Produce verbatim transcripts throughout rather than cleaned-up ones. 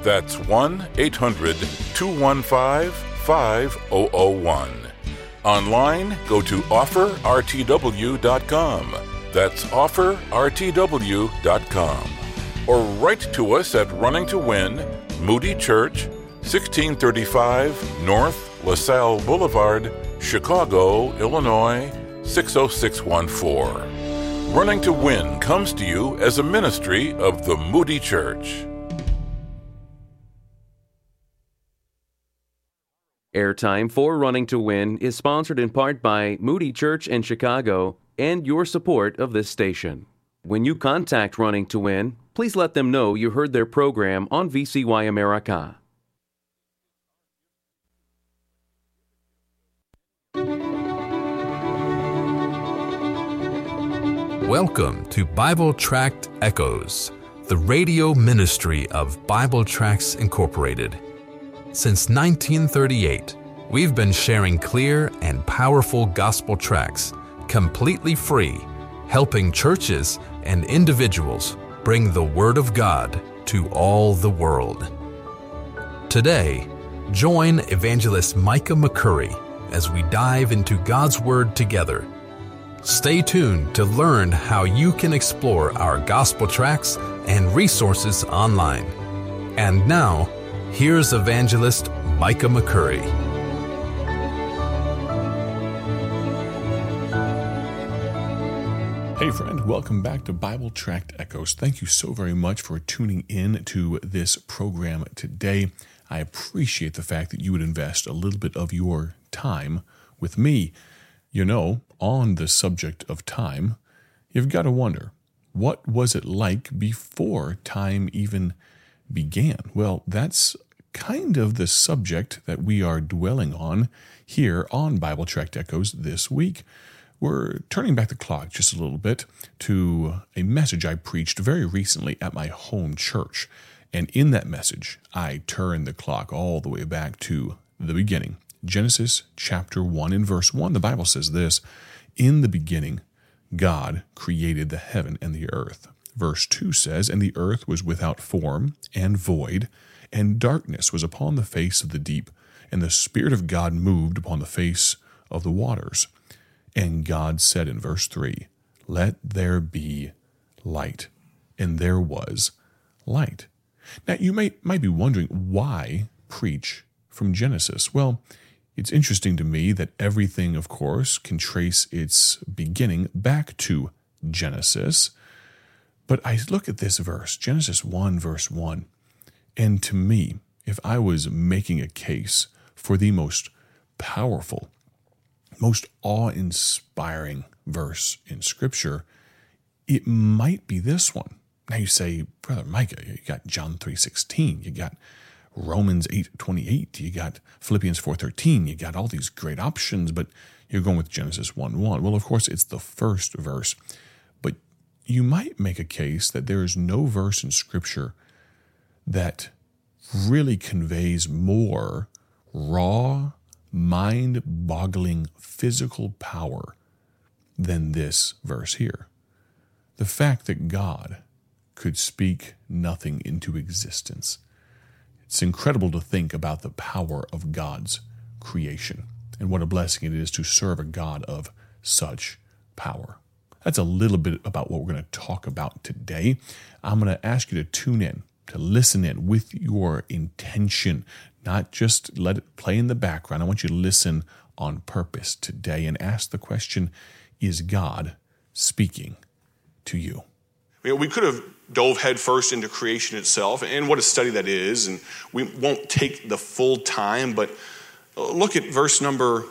That's one eight hundred two one five five zero zero one. Online, go to offer r t w dot com. That's offer r t w dot com. Or write to us at Running to Win, Moody Church, sixteen thirty-five North LaSalle Boulevard, Chicago, Illinois, six oh six one four. Running to Win comes to you as a ministry of the Moody Church. Airtime for Running to Win is sponsored in part by Moody Church in Chicago and your support of this station. When you contact Running to Win, please let them know you heard their program on V C Y America. Welcome to Bible Tract Echoes, the radio ministry of Bible Tracts Incorporated. Since nineteen thirty-eight, we've been sharing clear and powerful gospel tracts, completely free, helping churches and individuals bring the Word of God to all the world. Today, join Evangelist Micah McCurry as we dive into God's Word together. Stay tuned to learn how you can explore our gospel tracts and resources online. And now, here's Evangelist Micah McCurry. Hey friend, welcome back to Bible Tract Echoes. Thank you so very much for tuning in to this program today. I appreciate the fact that you would invest a little bit of your time with me. You know, on the subject of time, you've got to wonder, what was it like before time even began? Well, that's kind of the subject that we are dwelling on here on Bible Tract Echoes this week. We're turning back the clock just a little bit to a message I preached very recently at my home church. And in that message, I turned the clock all the way back to the beginning. Genesis chapter one and verse one, the Bible says this, "In the beginning, God created the heaven and the earth." Verse two says, "And the earth was without form and void, and darkness was upon the face of the deep, and the Spirit of God moved upon the face of the waters. And God said," in verse three, "Let there be light." And there was light. Now, you may might be wondering, why preach from Genesis? Well, it's interesting to me that everything, of course, can trace its beginning back to Genesis. But I look at this verse, Genesis one, verse one, and to me, if I was making a case for the most powerful, most awe-inspiring verse in Scripture, it might be this one. Now you say, Brother Micah, you got John three sixteen, you got Romans eight twenty-eight, you got Philippians four thirteen, you got all these great options, but you're going with Genesis one one. Well, of course, it's the first verse, but you might make a case that there is no verse in Scripture that really conveys more raw, mind-boggling physical power than this verse here. The fact that God could speak nothing into existence. It's incredible to think about the power of God's creation and what a blessing it is to serve a God of such power. That's a little bit about what we're going to talk about today. I'm going to ask you to tune in, to listen in with your intention, not just let it play in the background. I want you to listen on purpose today and ask the question, is God speaking to you? You know, we could have dove headfirst into creation itself and what a study that is, and we won't take the full time, but look at verse number,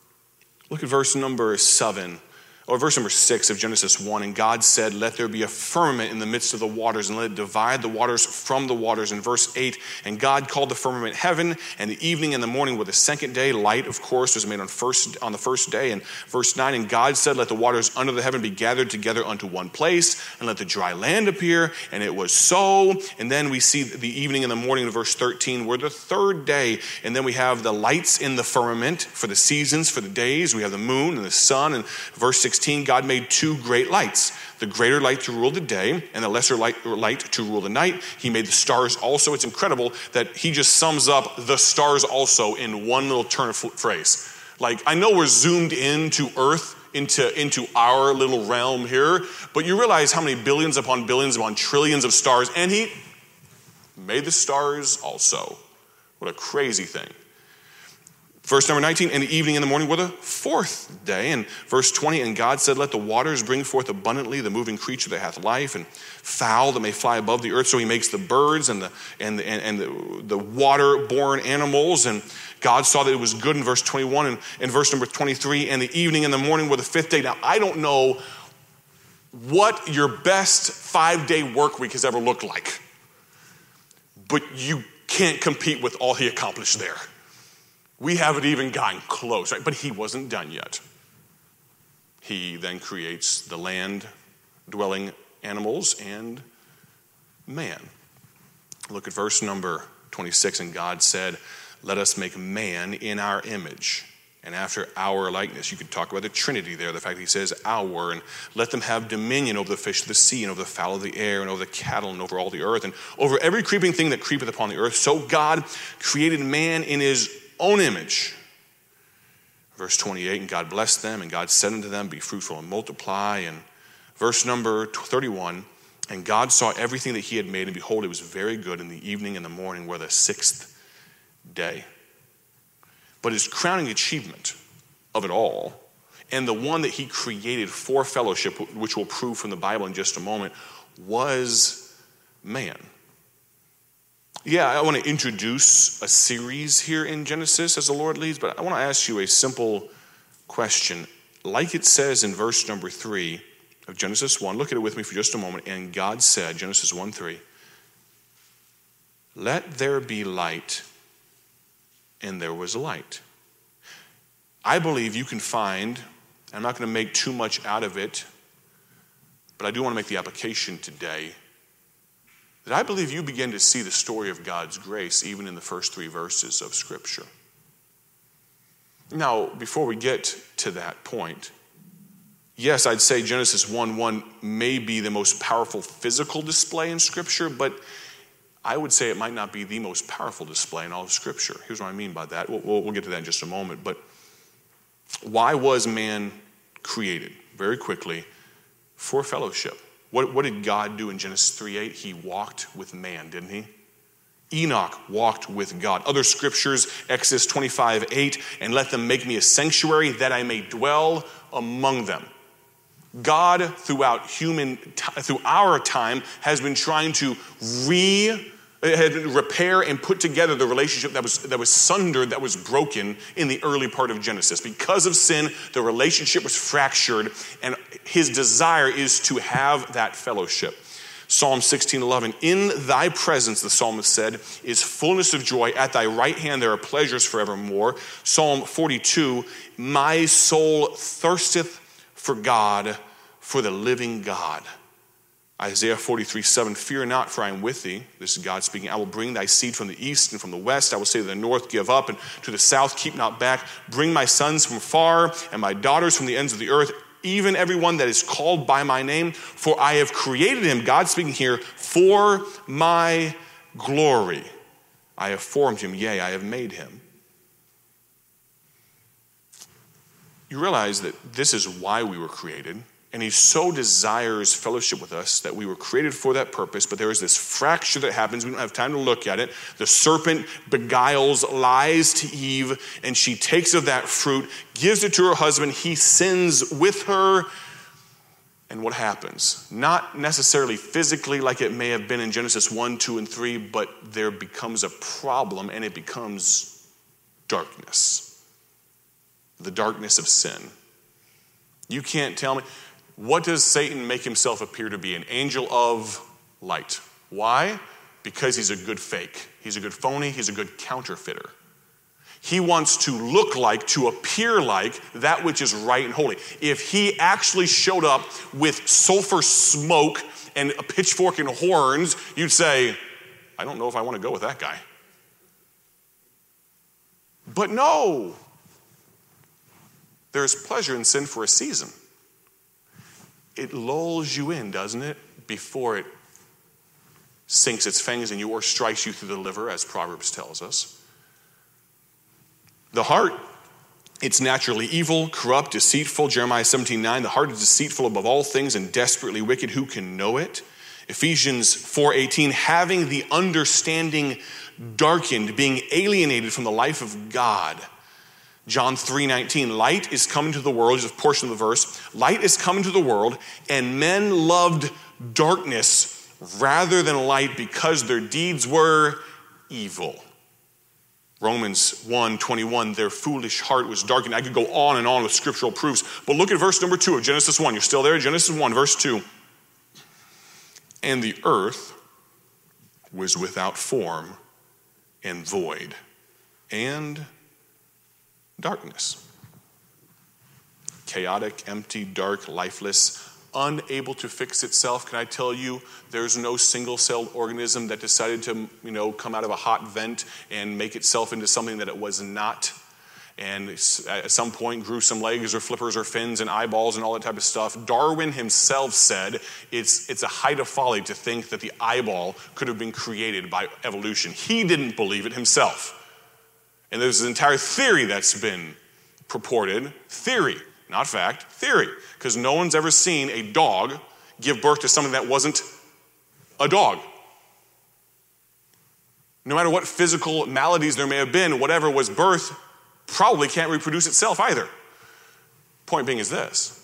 look at verse number seven. Or verse number six of Genesis one, "And God said, let there be a firmament in the midst of the waters, and let it divide the waters from the waters." In verse eight, "And God called the firmament heaven, and the evening and the morning were the second day." Light, of course, was made on first on the first day. And verse nine, "And God said, let the waters under the heaven be gathered together unto one place, and let the dry land appear. And it was so." And then we see the evening and the morning in verse thirteen were the third day. And then we have the lights in the firmament for the seasons, for the days. We have the moon and the sun. And verse sixteen, sixteen, God made two great lights, the greater light to rule the day and the lesser light, light to rule the night. He made the stars also. It's incredible that he just sums up the stars also in one little turn of phrase. Like, I know we're zoomed into Earth, into, into our little realm here, but you realize how many billions upon billions upon trillions of stars, and he made the stars also. What a crazy thing. Verse number nineteen, and the evening and the morning were the fourth day. And verse twenty, and God said, let the waters bring forth abundantly the moving creature that hath life, and fowl that may fly above the earth. So he makes the birds and the and the, and, and the, the water-borne animals. And God saw that it was good in verse twenty-one. And in verse number twenty-three, and the evening and the morning were the fifth day. Now, I don't know what your best five-day work week has ever looked like, but you can't compete with all he accomplished there. We haven't even gotten close, right? But he wasn't done yet. He then creates the land-dwelling animals and man. Look at verse number twenty-six. And God said, let us make man in our image and after our likeness. You could talk about the Trinity there, the fact that he says our, and let them have dominion over the fish of the sea and over the fowl of the air and over the cattle and over all the earth and over every creeping thing that creepeth upon the earth. So God created man in his own image. Verse twenty-eight, and God blessed them, and God said unto them, be fruitful and multiply. And verse number thirty-one, and God saw everything that he had made, and behold, it was very good. In the evening and the morning were the sixth day. But his crowning achievement of it all, and the one that he created for fellowship, which we'll prove from the Bible in just a moment, was man. Yeah, I want to introduce a series here in Genesis as the Lord leads, but I want to ask you a simple question. Like it says in verse number three of Genesis one, look at it with me for just a moment. And God said, Genesis one three, let there be light, and there was light. I believe you can find, I'm not going to make too much out of it, but I do want to make the application today, that I believe you begin to see the story of God's grace even in the first three verses of Scripture. Now, before we get to that point, yes, I'd say Genesis one one may be the most powerful physical display in Scripture, but I would say it might not be the most powerful display in all of Scripture. Here's what I mean by that. We'll, we'll get to that in just a moment. But why was man created? Very quickly, for fellowship. What, what did God do in Genesis three eight? He walked with man, didn't he? Enoch walked with God. Other scriptures, Exodus twenty-five eight, and let them make me a sanctuary that I may dwell among them. God, throughout human, through our time, has been trying to re, repair and put together the relationship that was that was sundered, that was broken in the early part of Genesis. Because of sin, the relationship was fractured, and his desire is to have that fellowship. Psalm sixteen eleven, in thy presence, the psalmist said, is fullness of joy. At thy right hand there are pleasures forevermore. Psalm forty-two, my soul thirsteth for God, for the living God. Isaiah forty-three seven, fear not, for I am with thee. This is God speaking. I will bring thy seed from the east and from the west. I will say to the north, give up, and to the south, keep not back. Bring my sons from far and my daughters from the ends of the earth, even everyone that is called by my name. For I have created him, God speaking here, for my glory. I have formed him, yea, I have made him. You realize that this is why we were created. And he so desires fellowship with us that we were created for that purpose. But there is this fracture that happens. We don't have time to look at it. The serpent beguiles, lies to Eve, and she takes of that fruit, gives it to her husband. He sins with her. And what happens? Not necessarily physically like it may have been in Genesis one, two, and three, but there becomes a problem, and it becomes darkness. The darkness of sin. You can't tell me. What does Satan make himself appear to be? An angel of light. Why? Because he's a good fake. He's a good phony. He's a good counterfeiter. He wants to look like, to appear like that which is right and holy. If he actually showed up with sulfur smoke and a pitchfork and horns, you'd say, I don't know if I want to go with that guy. But no. There is pleasure in sin for a season. it lulls you in, doesn't it, before it sinks its fangs in you or strikes you through the liver, as Proverbs tells us. The heart, it's naturally evil, corrupt, deceitful. Jeremiah seventeen nine, the heart is deceitful above all things and desperately wicked. Who can know it? Ephesians four eighteen, having the understanding darkened, being alienated from the life of God. John three nineteen, light is come into the world, just a portion of the verse. Light is come into the world, and men loved darkness rather than light because their deeds were evil. Romans one twenty-one, their foolish heart was darkened. I could go on and on with scriptural proofs, but look at verse number two of Genesis one. You're still there? Genesis one, verse two. And the earth was without form and void, and darkness. Chaotic, empty, dark, lifeless, unable to fix itself. Can I tell you, there's no single-celled organism that decided to, you know, come out of a hot vent and make itself into something that it was not. And at some point grew some legs or flippers or fins and eyeballs and all that type of stuff. Darwin himself said it's, it's a height of folly to think that the eyeball could have been created by evolution. He didn't believe it himself. And there's an entire theory that's been purported. Theory, not fact, theory. Because no one's ever seen a dog give birth to something that wasn't a dog. No matter what physical maladies there may have been, whatever was birth probably can't reproduce itself either. Point being is this: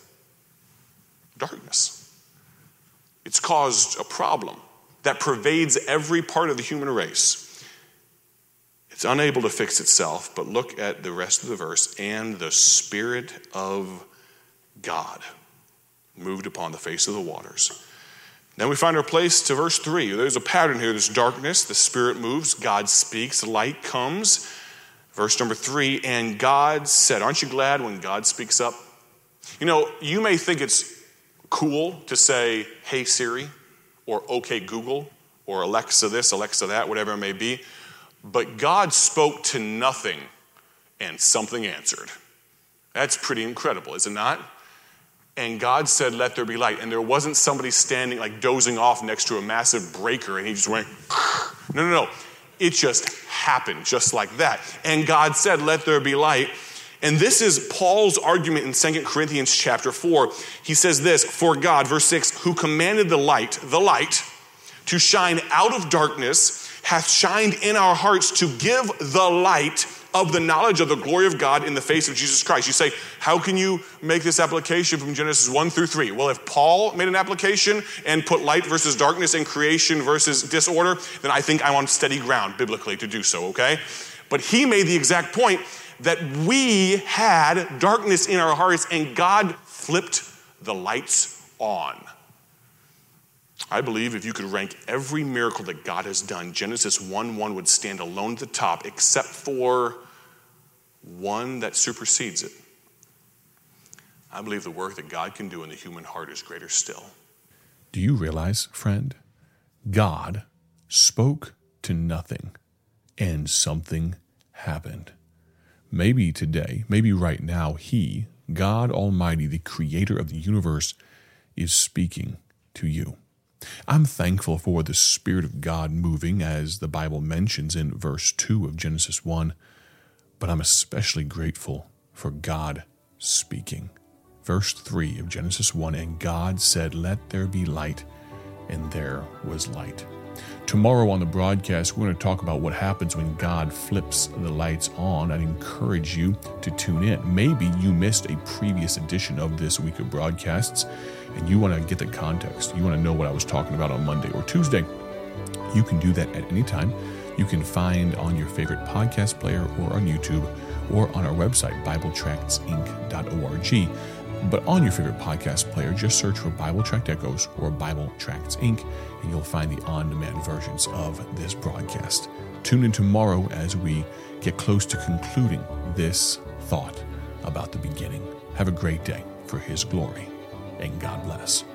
darkness. It's caused a problem that pervades every part of the human race. It's unable to fix itself, but look at the rest of the verse. And the Spirit of God moved upon the face of the waters. Then we find our place to verse three. There's a pattern here. There's darkness, the Spirit moves, God speaks, light comes. Verse number three, and God said, aren't you glad when God speaks up? You know, you may think it's cool to say, hey Siri, or okay Google, or Alexa this, Alexa that, whatever it may be. But God spoke to nothing and something answered. That's pretty incredible, is it not? And God said, let there be light. And there wasn't somebody standing like dozing off next to a massive breaker and he just went, no, no, no. It just happened just like that. And God said, let there be light. And this is Paul's argument in Second Corinthians chapter four. He says this, for God, verse six, who commanded the light, the light, to shine out of darkness, hath shined in our hearts to give the light of the knowledge of the glory of God in the face of Jesus Christ. You say, how can you make this application from Genesis one through three? Well, if Paul made an application and put light versus darkness and creation versus disorder, then I think I'm on steady ground biblically to do so, okay? But he made the exact point that we had darkness in our hearts and God flipped the lights on. I believe if you could rank every miracle that God has done, Genesis one one would stand alone at the top, except for one that supersedes it. I believe the work that God can do in the human heart is greater still. Do you realize, friend, God spoke to nothing and something happened? Maybe today, maybe right now, He, God Almighty, the creator of the universe, is speaking to you. I'm thankful for the Spirit of God moving, as the Bible mentions in verse two of Genesis one, but I'm especially grateful for God speaking. Verse three of Genesis one, and God said, let there be light, and there was light. Tomorrow on the broadcast, we're going to talk about what happens when God flips the lights on. I'd encourage you to tune in. Maybe you missed a previous edition of this week of broadcasts, and you want to get the context. You want to know what I was talking about on Monday or Tuesday. You can do that at any time. You can find on your favorite podcast player or on YouTube or on our website, Bible Tracts Inc dot org. But on your favorite podcast player, just search for Bible Tract Echoes or Bible Tracts Incorporated, and you'll find the on-demand versions of this broadcast. Tune in tomorrow as we get close to concluding this thought about the beginning. Have a great day for His glory, and God bless.